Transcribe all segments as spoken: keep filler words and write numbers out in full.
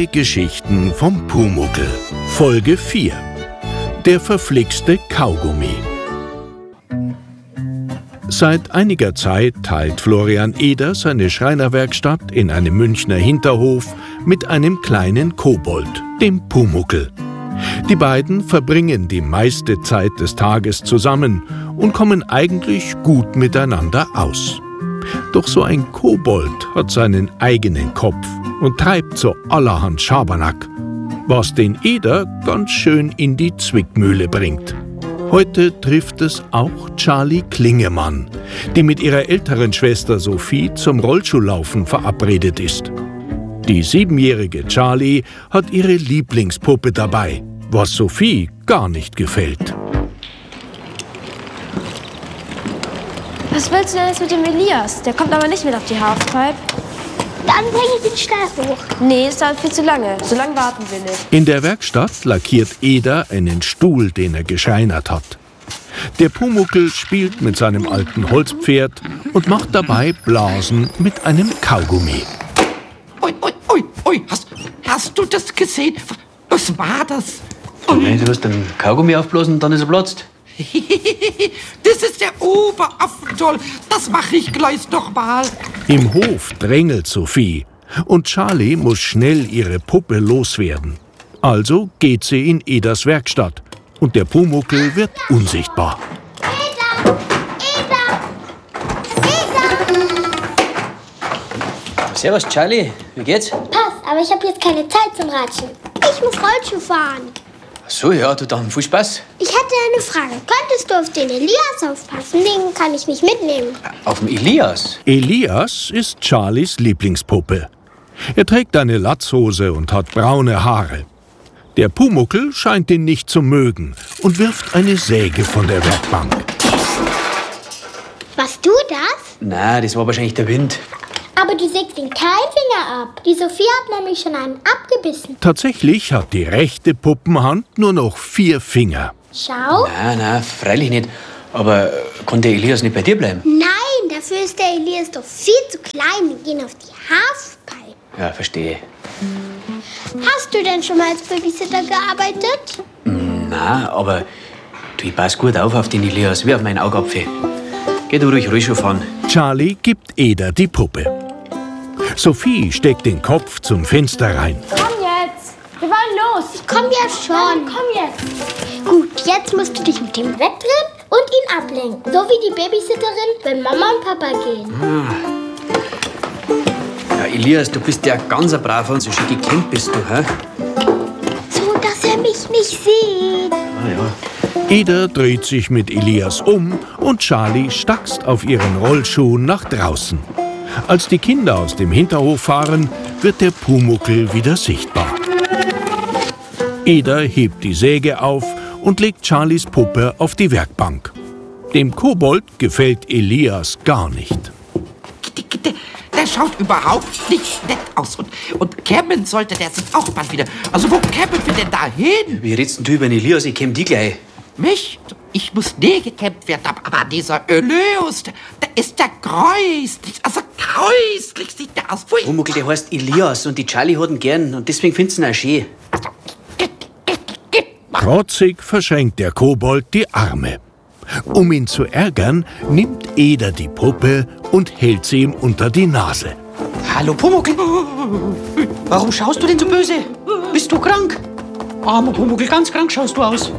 Neue Geschichten vom Pumuckl. Folge vier. Der verflixte Kaugummi. Seit einiger Zeit teilt Florian Eder seine Schreinerwerkstatt in einem Münchner Hinterhof mit einem kleinen Kobold, dem Pumuckl. Die beiden verbringen die meiste Zeit des Tages zusammen und kommen eigentlich gut miteinander aus. Doch so ein Kobold hat seinen eigenen Kopf und treibt so allerhand Schabernack, was den Eder ganz schön in die Zwickmühle bringt. Heute trifft es auch Charlie Klingemann, die mit ihrer älteren Schwester Sophie zum Rollschuhlaufen verabredet ist. Die siebenjährige Charlie hat ihre Lieblingspuppe dabei, was Sophie gar nicht gefällt. Was willst du denn jetzt mit dem Elias? Der kommt aber nicht mit auf die Halfpipe. Dann bringe ich den schnell hoch. Nee, es dauert viel zu lange. So lange warten wir nicht. In der Werkstatt lackiert Eder einen Stuhl, den er geschreinert hat. Der Pumuckl spielt mit seinem alten Holzpferd und macht dabei Blasen mit einem Kaugummi. Ui, ui, ui, ui. Hast, hast du das gesehen? Was war das? Nein, du hast den Kaugummi aufblasen und dann ist er platzt. Das ist der Oberaffentoll. Das mache ich gleich noch mal. Im Hof drängelt Sophie und Charlie muss schnell ihre Puppe loswerden. Also geht sie in Eders Werkstatt und der Pumuckl wird unsichtbar. Eder! Eder! Eder! Servus, Charlie. Wie geht's? Passt, aber ich habe jetzt keine Zeit zum Ratschen. Ich muss Rollschuh fahren. Ach so, ja, du dann viel Spaß. Ich hatte eine Frage. Könntest du auf den Elias aufpassen? Den kann ich nicht mitnehmen. Auf den Elias? Elias ist Charlies Lieblingspuppe. Er trägt eine Latzhose und hat braune Haare. Der Pumuckl scheint ihn nicht zu mögen und wirft eine Säge von der Werkbank. Warst du das? Nein, das war wahrscheinlich der Wind. Aber du sägst ihm keinen Finger ab. Die Sophie hat nämlich schon einen abgebissen. Tatsächlich hat die rechte Puppenhand nur noch vier Finger. Schau. Nein, nein, freilich nicht. Aber kann der Elias nicht bei dir bleiben? Nein, dafür ist der Elias doch viel zu klein. Wir gehen auf die Halfpipe. Ja, verstehe. Hast du denn schon mal als Babysitter gearbeitet? Nein, aber du, ich pass gut auf auf den Elias, wie auf meinen Augapfel. Geh du ruhig Rollschuh fahren. Charlie gibt Eder die Puppe. Sophie steckt den Kopf zum Fenster rein. Komm jetzt! Wir wollen los! Ich komm ja schon. Komm jetzt! Gut, jetzt musst du dich mit ihm wegdrehen und ihn ablenken. So wie die Babysitterin, wenn Mama und Papa gehen. Ja, Elias, du bist ja ganz ein braver und so schön gekämmt bist du, hä? So, dass er mich nicht sieht. Ah, ja. Eder dreht sich mit Elias um und Charlie stackst auf ihren Rollschuhen nach draußen. Als die Kinder aus dem Hinterhof fahren, wird der Pumuckl wieder sichtbar. Eder hebt die Säge auf und legt Charlies Puppe auf die Werkbank. Dem Kobold gefällt Elias gar nicht. Der, der schaut überhaupt nicht nett aus. Und, und kämmen sollte der sich auch bald wieder. Also wo kämmen wir denn da hin? Wie redst denn du über den Elias? Ich kämm die gleich. Mich? Ich muss nie gekämmt werden, aber dieser Öleus, der, der ist ja gräuslich. Also gräuslich sieht der aus. Pfui. Pumuckl, der heißt Elias und die Charlie hat ihn gern und deswegen findest du ihn auch schön. Trotzig verschränkt der Kobold die Arme. Um ihn zu ärgern, nimmt Eder die Puppe und hält sie ihm unter die Nase. Hallo Pumuckl, warum schaust du denn so böse? Bist du krank? Armer Pumuckl, ganz krank schaust du aus.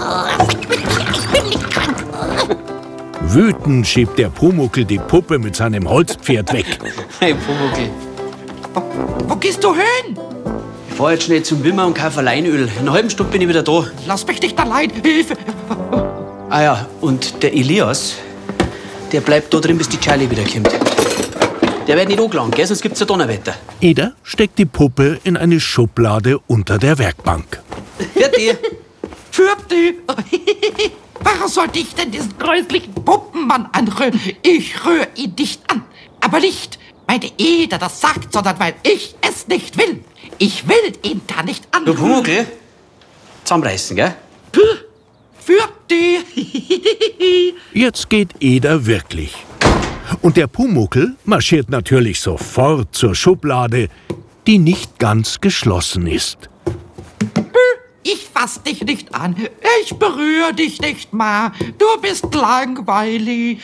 Wütend schiebt der Pumuckl die Puppe mit seinem Holzpferd weg. Hey Pumuckl, Wo, wo gehst du hin? ich fahr jetzt schnell zum Wimmer und kaufe Leinöl. In einer halben Stunde bin ich wieder da. Lass mich nicht allein. Hilfe. Ah ja, und der Elias, der bleibt da drin, bis die Charlie wieder kommt. Der wird nicht angelangt, gell? Sonst gibt's ja Donnerwetter. Eder steckt die Puppe in eine Schublade unter der Werkbank. Fertig. Für die. Warum sollte ich denn diesen gräuslichen Puppenmann anrühren? Ich rühre ihn nicht an. Aber nicht, weil der Eder das sagt, sondern weil ich es nicht will. Ich will ihn da nicht Du anrühren. Pumuckl, zusammenreißen, gell? Für die. Jetzt geht Eder wirklich. Und der Pumuckl marschiert natürlich sofort zur Schublade, die nicht ganz geschlossen ist. Ich fass dich nicht an. Ich berühre dich nicht mal. Du bist langweilig.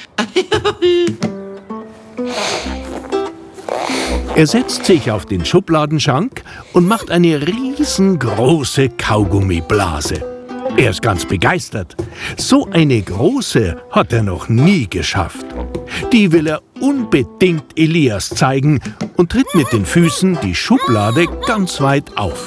Er setzt sich auf den Schubladenschrank und macht eine riesengroße Kaugummiblase. Er ist ganz begeistert. So eine große hat er noch nie geschafft. Die will er unbedingt Elias zeigen und tritt mit den Füßen die Schublade ganz weit auf.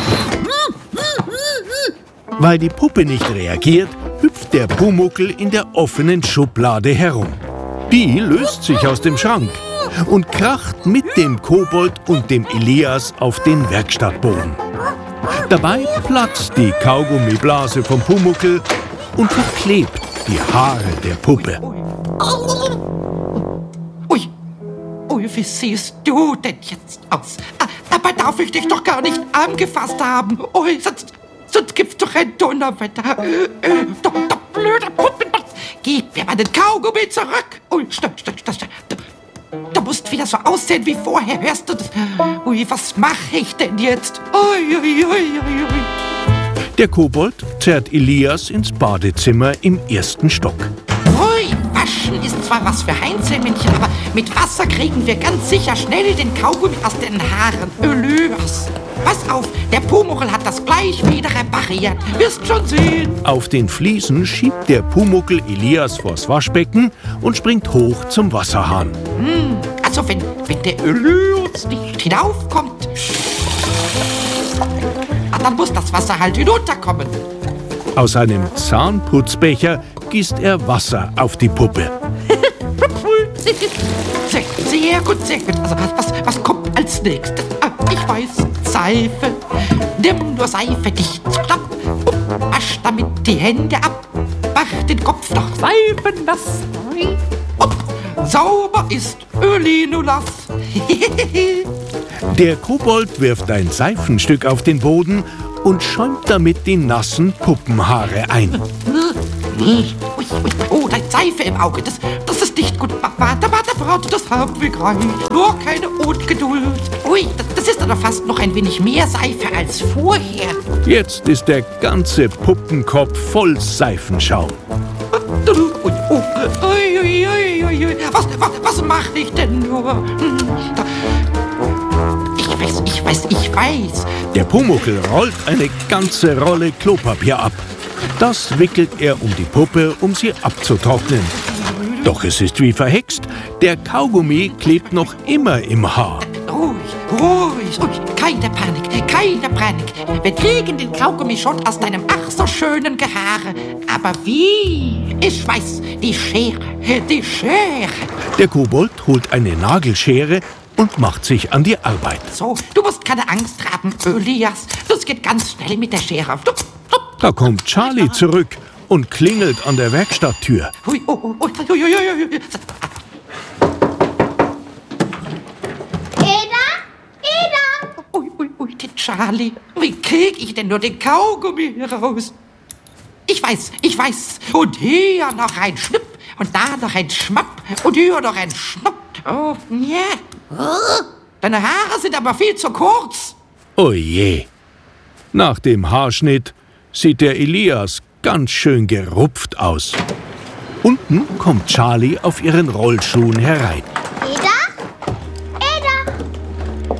Weil die Puppe nicht reagiert, hüpft der Pumuckl in der offenen Schublade herum. Die löst sich aus dem Schrank und kracht mit dem Kobold und dem Elias auf den Werkstattboden. Dabei platzt die Kaugummiblase vom Pumuckl und verklebt die Haare der Puppe. Ui, ui, wie siehst du denn jetzt aus? Dabei darf ich dich doch gar nicht angefasst haben. Ui, sonst, sonst gibt's doch ein Donnerwetter. Äh, doch, doch, blöder Puppen. Gib mir meinen Kaugummi zurück. Ui, stopp, stopp, stopp, stopp. Du musst wieder so aussehen wie vorher, hörst du das? Ui, was mache ich denn jetzt? Ui, ui, ui, ui, ui. Der Kobold zerrt Elias ins Badezimmer im ersten Stock. Ui, waschen ist zwar was für Heinzelmännchen, aber mit Wasser kriegen wir ganz sicher schnell den Kaugummi aus den Haaren. Elias, pass auf, der Pumuckl hat das gleich wieder repariert. Wirst schon sehen. Auf den Fliesen schiebt der Pumuckl Elias vors Waschbecken und springt hoch zum Wasserhahn. Hm, also wenn, wenn der Elias nicht hinaufkommt, dann muss das Wasser halt hinunterkommen. Aus einem Zahnputzbecher gießt er Wasser auf die Puppe. Sehr, sehr gut, sehr gut. Also was, was kommt als nächstes? Ah, ich weiß, Seife. Nimm nur Seife dicht zu knapp und wasch damit die Hände ab. Mach den Kopf doch seifennass. Und sauber ist Ölinulass. Der Kobold wirft ein Seifenstück auf den Boden und schäumt damit die nassen Puppenhaare ein. Ui, ui, oh, da ist Seife im Auge. Das, das ist nicht gut. Warte, warte, warte, das haben wir gleich. Nur keine Ungeduld. Ui, das, das ist aber fast noch ein wenig mehr Seife als vorher. Jetzt ist der ganze Puppenkopf voll Seifenschaum. Ui, oh, ui, ui, ui, ui. Was, was, was mache ich denn nur? Ich weiß, ich weiß, ich weiß. Der Pumuckl rollt eine ganze Rolle Klopapier ab. Das wickelt er um die Puppe, um sie abzutrocknen. Doch es ist wie verhext. Der Kaugummi klebt noch immer im Haar. Ruhig, ruhig, ruhig. Keine Panik, keine Panik. Wir kriegen den Kaugummi schon aus deinem ach so schönen Gehaare. Aber wie? Ich weiß, die Schere, die Schere. Der Kobold holt eine Nagelschere und macht sich an die Arbeit. So, du musst keine Angst haben, Elias. Das geht ganz schnell mit der Schere. Da kommt Charlie zurück und klingelt an der Werkstatttür. Ui, oh, oh, ui, ui, ui, ui. Eda? Eda? Ui, ui, ui, den Charlie. Wie krieg ich denn nur den Kaugummi raus? Ich weiß, ich weiß. Und hier noch ein Schnipp und da noch ein Schmapp und hier noch ein Schnapp. Oh, ja. Deine Haare sind aber viel zu kurz. Oh je. Nach dem Haarschnitt sieht der Elias ganz schön gerupft aus. Unten kommt Charlie auf ihren Rollschuhen herein. Eda? Eda?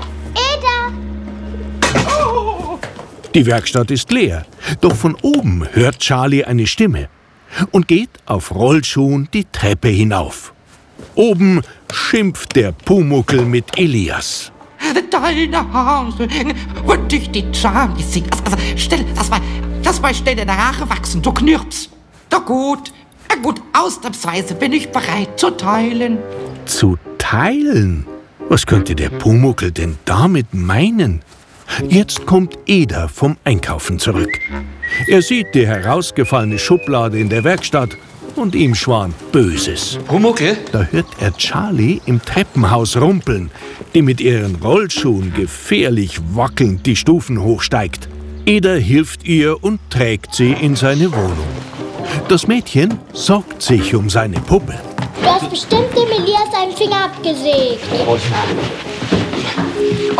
Eda? Oh. Die Werkstatt ist leer, doch von oben hört Charlie eine Stimme und geht auf Rollschuhen die Treppe hinauf. Oben schimpft der Pumuckl mit Elias. Deine Haare und dich die Charlie sieht. Also, stell, lass mal, lass mal schnell deine Haare wachsen, du Knirps. Doch gut, na gut, ausnahmsweise bin ich bereit zu teilen. Zu teilen? Was könnte der Pumuckl denn damit meinen? Jetzt kommt Eder vom Einkaufen zurück. Er sieht die herausgefallene Schublade in der Werkstatt und ihm schwant Böses. Pumuckl? Da hört er Charlie im Treppenhaus rumpeln, die mit ihren Rollschuhen gefährlich wackelnd die Stufen hochsteigt. Eder hilft ihr und trägt sie in seine Wohnung. Das Mädchen sorgt sich um seine Puppe. Du hast bestimmt dem Elias einen Finger abgesägt. Und warum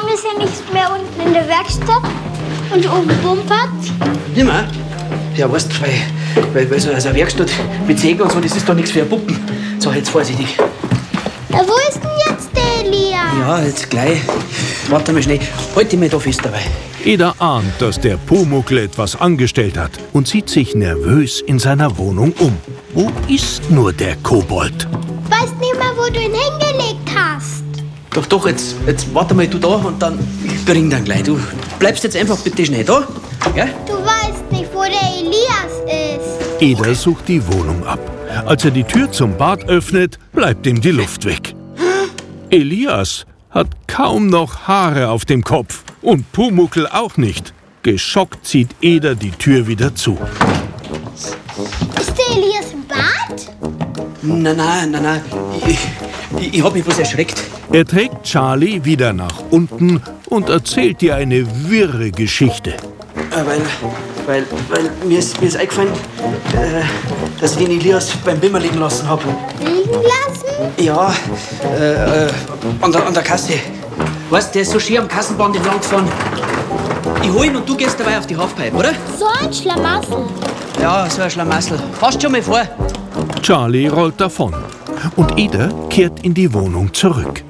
Warum ist er nicht mehr unten in der Werkstatt und oben bumpert? Nimmer? Ja, weißt, weil, weil, weil so eine Werkstatt mit Sägen und so, das ist doch nichts für Puppen. So, jetzt vorsichtig. Ja, wo ist denn jetzt der Elias? Ja, jetzt gleich. Warte mal schnell. Halt dich mal da fest dabei. Eder ahnt, dass der Pumuckl etwas angestellt hat und sieht sich nervös in seiner Wohnung um. Wo ist nur der Kobold? Weißt nicht mehr, wo du ihn hingelegt hast. Doch, doch, jetzt, jetzt warte mal du da und dann ich bring dann gleich. Du bleibst jetzt einfach bitte schnell da. Ja? Du weißt nicht, wo der Elias ist. Eder sucht die Wohnung ab. Als er die Tür zum Bad öffnet, bleibt ihm die Luft weg. Elias hat kaum noch Haare auf dem Kopf und Pumuckl auch nicht. Geschockt zieht Eder die Tür wieder zu. Ist der Elias im Bad? Nein, nein, nein, nein. Ich, ich, ich hab mich bloß erschreckt. Er trägt Charlie wieder nach unten und erzählt ihr eine wirre Geschichte. Äh, weil, weil, weil mir ist, mir ist eingefallen, äh, dass ich den Elias beim Bimmer liegen lassen hab. Liegen lassen? Ja, äh, äh, an der, an der Kasse. Weißt, der ist so schön am Kassenband entlang gefahren. Ich hol ihn und du gehst dabei auf die Halfpipe, oder? So ein Schlamassel. Ja, so ein Schlamassel. Passt schon mal vor. Charlie rollt davon und Eder kehrt in die Wohnung zurück.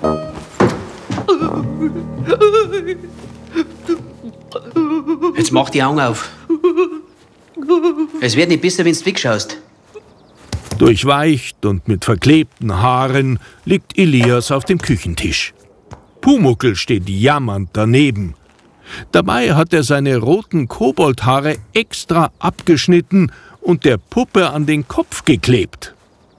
Jetzt mach die Augen auf. Es wird nicht besser, wenn du wegschaust. Durchweicht und mit verklebten Haaren liegt Elias auf dem Küchentisch. Pumuckl steht jammernd daneben. Dabei hat er seine roten Koboldhaare extra abgeschnitten und der Puppe an den Kopf geklebt.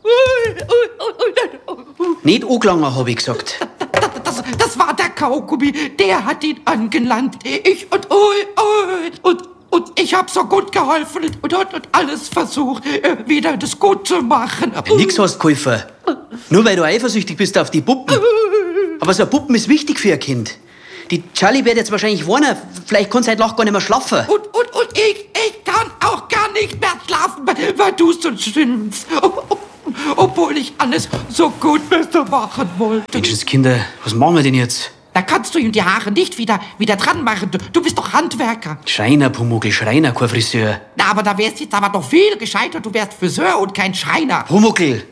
Nicht angelangen, hab ich gesagt. Das, das war der Kaugummi, der hat ihn angelangt. Ich und, und, und, und ich hab so gut geholfen und, und, und alles versucht, wieder das gut zu machen. Aber nix hast geholfen. Nur weil du eifersüchtig bist auf die Puppen. Aber so ein Puppen ist wichtig für ein Kind. Die Charlie wird jetzt wahrscheinlich warnen. Vielleicht kann sie heute Nacht gar nicht mehr schlafen. Und, und, und ich, ich kann auch gar nicht mehr schlafen, weil du so stimmst. Obwohl ich alles so gut besser machen wollte. Menschenskinder, was machen wir denn jetzt? Da kannst du ihm die Haare nicht wieder, wieder dran machen. Du, du bist doch Handwerker. Schreiner, Pumuckl, Schreiner, kein Friseur. Na, aber da wärst jetzt aber noch viel gescheiter. Du wärst Friseur und kein Schreiner. Pumuckl.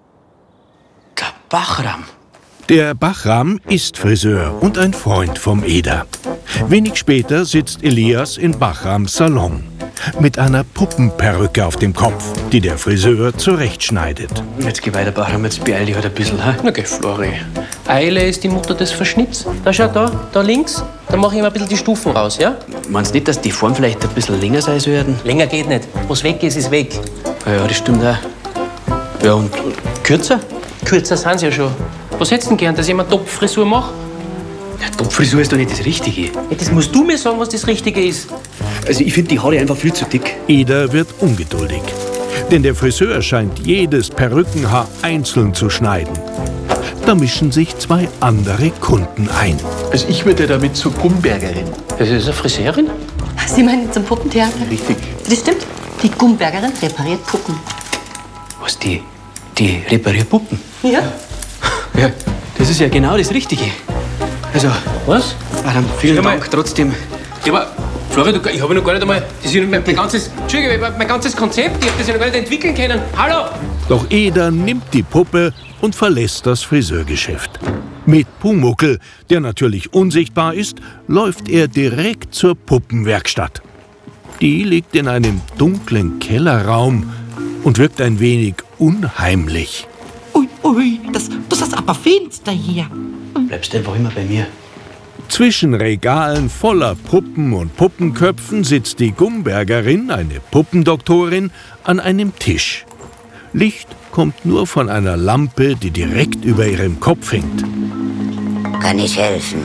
Der Bachram. Der Bachram ist Friseur und ein Freund vom Eder. Wenig später sitzt Elias in Bachrams Salon mit einer Puppenperücke auf dem Kopf, die der Friseur zurechtschneidet. Jetzt geh weiter, Bachram, jetzt beeil dich halt ein bisschen. Ha? Na geh, Flori. Eile ist die Mutter des Verschnitts. Da, schau, da, da links. Da mache ich immer ein bisschen die Stufen raus, ja? Meinst du nicht, dass die Form vielleicht ein bisschen länger sein sollten? Länger geht nicht. Was weg ist, ist weg. Ja, das stimmt auch. Ja, und, und kürzer? Kürzer sind sie ja schon. Was hättest du denn gern, dass ich immer Topfrisur mache? Ja, Topfrisur ist doch nicht das Richtige. Ja, das musst du mir sagen, was das Richtige ist. Also ich finde die Haare einfach viel zu dick. Eder wird ungeduldig, denn der Friseur scheint jedes Perückenhaar einzeln zu schneiden. Da mischen sich zwei andere Kunden ein. Also ich würde damit zur Gumbergerin. Das ist eine Friseurin? Sie meinen zum Puppentheater? Richtig. Das stimmt. Die Gumbergerin repariert Puppen. Was, die, die repariert Puppen? Ja? Ja, das ist ja genau das Richtige. Also, Was? Adam, vielen Schau mal. Dank trotzdem. Ja, aber, Flori, du, ich habe noch gar nicht einmal. Das ist ja mein, mein ganzes. Entschuldigung, mein ganzes Konzept. Ich habe das ja noch gar nicht entwickeln können. Hallo! Doch Eder nimmt die Puppe und verlässt das Friseurgeschäft. Mit Pumuckl, der natürlich unsichtbar ist, läuft er direkt zur Puppenwerkstatt. Die liegt in einem dunklen Kellerraum und wirkt ein wenig unheimlich. Ui, ui, das, das ist aber finster hier. Bleibst einfach immer bei mir. Zwischen Regalen voller Puppen und Puppenköpfen sitzt die Gumbergerin, eine Puppendoktorin, an einem Tisch. Licht kommt nur von einer Lampe, die direkt über ihrem Kopf hängt. Kann ich helfen?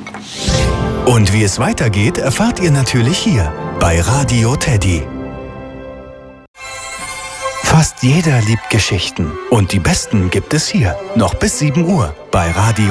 Und wie es weitergeht, erfahrt ihr natürlich hier bei Radio Teddy. Fast jeder liebt Geschichten. Und die besten gibt es hier. Noch bis sieben Uhr bei Radio